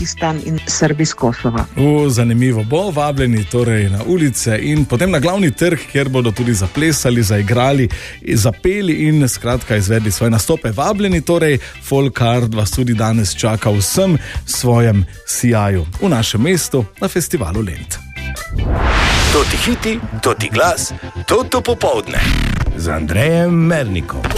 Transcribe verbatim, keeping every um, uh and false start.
Kazahstan in Srbi iz Kosova. O, zanimivo bo, vabljeni torej na ulice in potem na glavni trg, kjer bodo tudi zaplesali, zaigrali, zapeli in skratka izvedli svoje nastope. Vabljeni torej, Folk Art vas tudi danes čaka vsem svojem sijaju v našem mestu na festivalu Lent. To ti hiti, to ti glas, to to popoldne z Andrejem Mernikom.